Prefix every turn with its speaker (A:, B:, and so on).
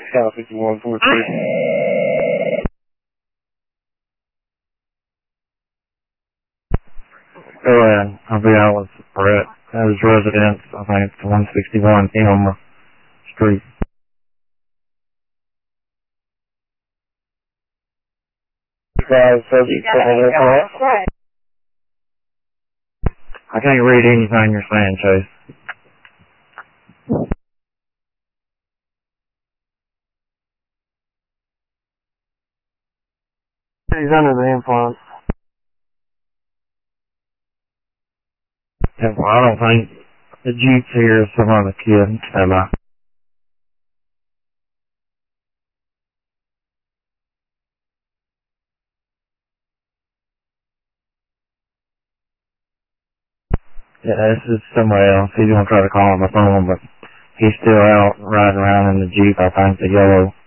A: South 5143.
B: Go ahead. I'll be out with Brett at his residence. I think it's 161 Elm Street. I can't read anything you're saying, Chase. He's under the influence. Yeah, well, I don't think the Jeep's here is some other kid. Am I? Yeah, this is somebody else. He's gonna try to call on the phone, but he's still out riding around in the Jeep, I think, the yellow